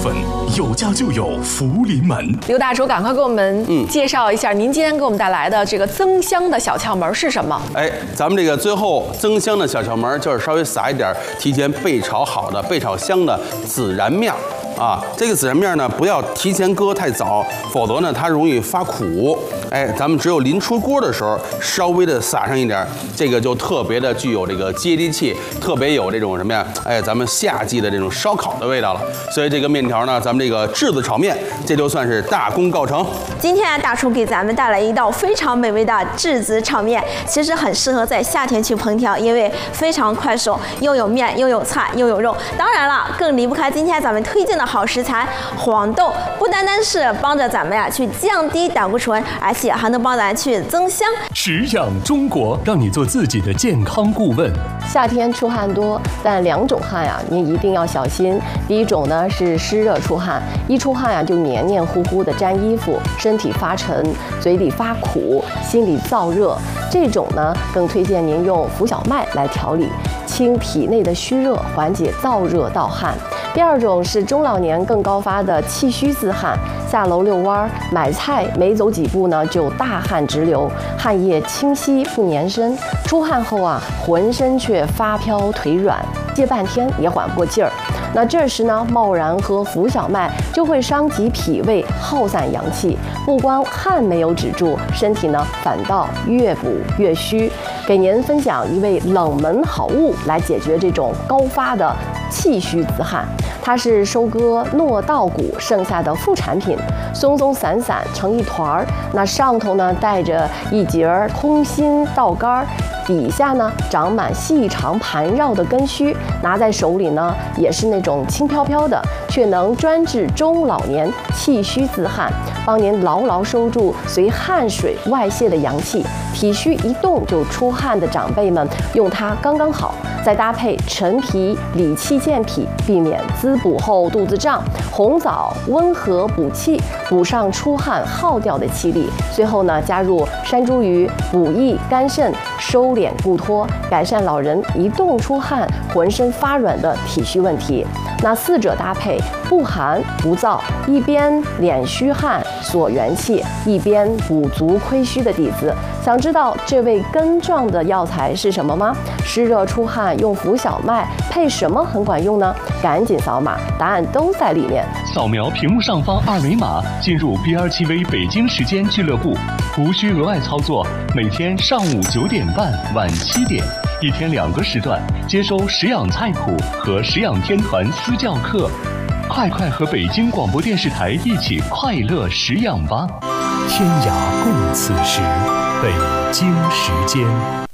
粉，有家就有福临门。 刘大厨，赶快给我们介绍一下，您今天给我们带来的这个增香的小窍门是什么？ 哎，咱们这个最后增香的小窍门就是稍微撒一点提前备炒好的、备炒香的孜然面啊。这个孜然面呢，不要提前搁太早，否则呢它容易发苦。哎，咱们只有临出锅的时候稍微的撒上一点，这个就特别的具有这个接地气，特别有这种什么呀？哎，咱们夏季的这种烧烤的味道了。所以这个面条呢，咱们这个炙子炒面，这就算是大功告成。 今天大厨给咱们带来一道非常美味的炙子炒面，其实很适合在夏天去烹调，因为非常快手，又有面又有菜又有肉。当然了，更离不开今天咱们推荐的好食材黄豆，不单单是帮着咱们呀去降低胆固醇，而且还能帮咱去增香。 食养中国，让你做自己的健康顾问。 夏天出汗多，但2种汗呀，您一定要小心。第一种呢是湿热出汗，一出汗呀就黏黏糊糊的粘衣服，身体发沉，嘴里发苦，心里燥热。这种呢更推荐您用浮小麦来调理，清体内的虚热，缓解燥热盗汗。第二种是中老年更高发的气虚自汗，下楼遛弯、买菜没走几步呢就大汗直流，汗液清晰不粘身，出汗后啊浑身却发飘腿软，接半天也缓不过劲儿。那这时呢，贸然喝浮小麦就会伤及脾胃，耗散阳气，不光汗没有止住，身体呢反倒越补越虚。给您分享一味冷门好物来解决这种高发的气虚自汗。它是收割糯稻谷剩下的副产品，松松散散成一团儿，那上头呢带着一节空心稻杆，底下呢长满细长盘绕的根须，拿在手里呢也是那种轻飘飘的，却能专治中老年气虚自汗，帮您牢牢收住随汗水外泄的阳气。体虚一动就出汗的长辈们用它刚刚好，再搭配陈皮理气健脾，避免滋补后肚子胀；红枣温和补气，补上出汗耗掉的气力。最后呢，加入山茱萸补益肝肾，收敛固脱，改善老人一动出汗浑身发软的体虚问题。那4者搭配，不寒不燥，一边敛虚汗锁元气，一边补足亏虚的底子。想知道这味根状的药材是什么吗？湿热出汗用浮小麦配什么很管用呢？赶紧扫码，答案都在里面。 扫描屏幕上方2维码，进入 BR7V 北京时间俱乐部，无需额外操作。每天上午9点半、晚7点，一天2个时段，接收食养菜谱和食养天团私教课。快和北京广播电视台一起快乐食养吧！天涯共此时，北京时间。